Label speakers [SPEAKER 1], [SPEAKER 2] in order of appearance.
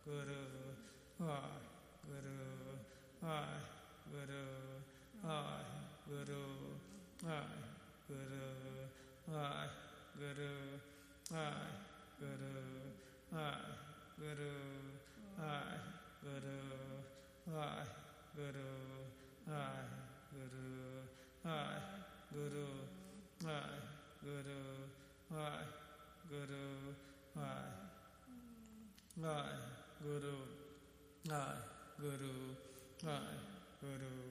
[SPEAKER 1] Guru, Guru, Guru, Guru, Guru, Guru, Guru, Guru, Guru, Guru, Guru, Guru, Guru, Guru, Guru, Guru, Guru, Guru,